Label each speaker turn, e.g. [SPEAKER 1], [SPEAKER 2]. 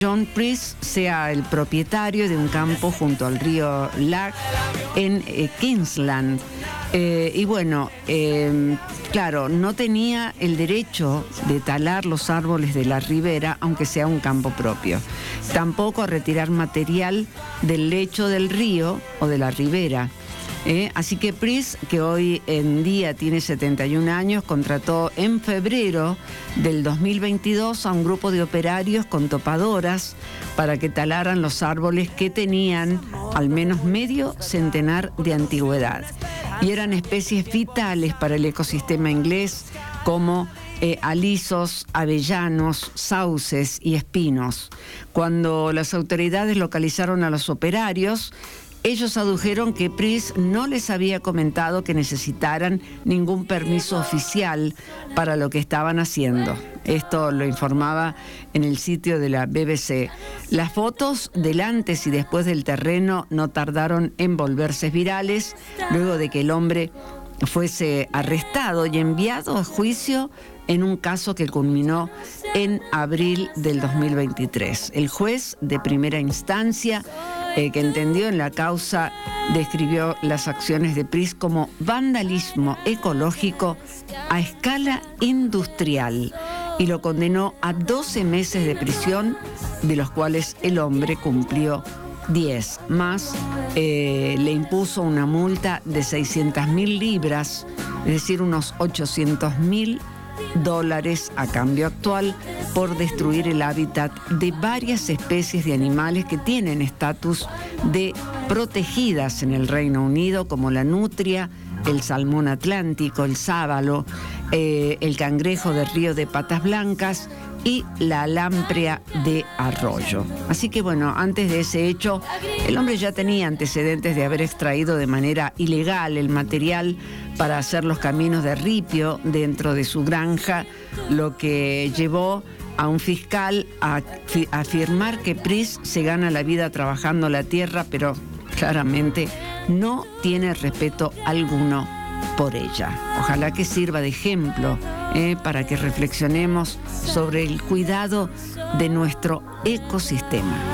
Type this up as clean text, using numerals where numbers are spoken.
[SPEAKER 1] John Priest sea el propietario de un campo junto al río Lag en Kingsland. Y bueno, claro, no tenía el derecho de talar los árboles de la ribera, aunque sea un campo propio. Tampoco a retirar material del lecho del río o de la ribera. Así que Priest, que hoy en día tiene 71 años, contrató en febrero del 2022 a un grupo de operarios con topadoras para que talaran los árboles que tenían al menos medio centenar de antigüedad. Y eran especies vitales para el ecosistema inglés como alisos, avellanos, sauces y espinos. Cuando las autoridades localizaron a los operarios, ellos adujeron que Priest no les había comentado que necesitaran ningún permiso oficial para lo que estaban haciendo. Esto lo informaba en el sitio de la BBC. Las fotos del antes y después del terreno no tardaron en volverse virales, luego de que el hombre fuese arrestado y enviado a juicio en un caso que culminó en abril del 2023. El juez de primera instancia que entendió en la causa, describió las acciones de Priest como vandalismo ecológico a escala industrial y lo condenó a 12 meses de prisión, de los cuales el hombre cumplió 10. Más le impuso una multa de 600.000 libras, es decir, unos $800.000 a cambio actual, por destruir el hábitat de varias especies de animales que tienen estatus de protegidas en el Reino Unido, como la nutria, el salmón atlántico, el sábalo, el cangrejo de río de patas blancas y la lamprea de arroyo. Así que bueno, antes de ese hecho, el hombre ya tenía antecedentes de haber extraído de manera ilegal el material para hacer los caminos de ripio dentro de su granja, lo que llevó a un fiscal a afirmar que Priest se gana la vida trabajando la tierra, pero claramente no tiene respeto alguno por ella. Ojalá que sirva de ejemplo para que reflexionemos sobre el cuidado de nuestro ecosistema.